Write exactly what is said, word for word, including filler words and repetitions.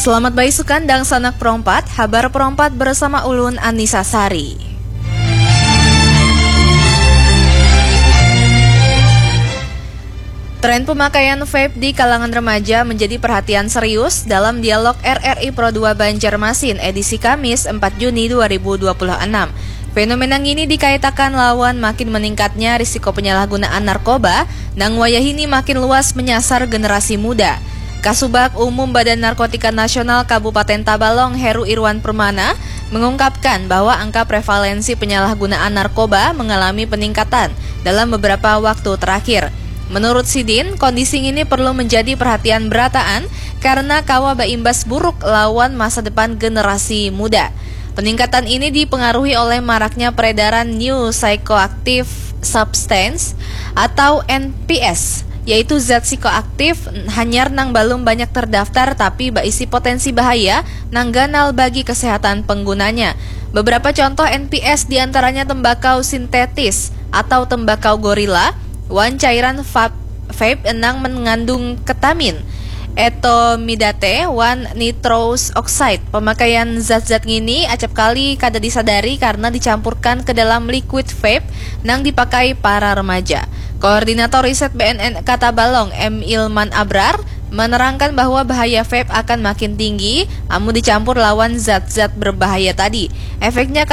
Selamat bayi sukandang sanak perompat, habar perompat bersama Ulun Anissa Sari. Tren pemakaian vape di kalangan remaja menjadi perhatian serius dalam dialog R R I Pro dua Banjarmasin edisi Kamis empat Juni dua ribu dua puluh enam. Fenomena ini dikaitakan lawan makin meningkatnya risiko penyalahgunaan narkoba nang wayah ini makin luas menyasar generasi muda. Kasubag Umum Badan Narkotika Nasional Kabupaten Tabalong Heru Irwan Permana mengungkapkan bahwa angka prevalensi penyalahgunaan narkoba mengalami peningkatan dalam beberapa waktu terakhir. Menurut Sidin, kondisi ini perlu menjadi perhatian berataan karena kawa baimbas buruk lawan masa depan generasi muda. Peningkatan ini dipengaruhi oleh maraknya peredaran New Psychoactive Substance atau N P S, yaitu zat psikoaktif hanyar nang balum banyak terdaftar tapi baisi potensi bahaya nang ganal bagi kesehatan penggunanya. Beberapa contoh N P S diantaranya tembakau sintetis atau tembakau gorila, wan cairan vape nang mengandung ketamin, etomidate, wan nitrous oxide. Pemakaian zat-zat ini acap kali kada disadari karena dicampurkan ke dalam liquid vape nang dipakai para remaja. Koordinator Riset B N N Katabalong M. Ilman Abrar menerangkan bahwa bahaya vape akan makin tinggi amu dicampur lawan zat-zat berbahaya tadi. Efeknya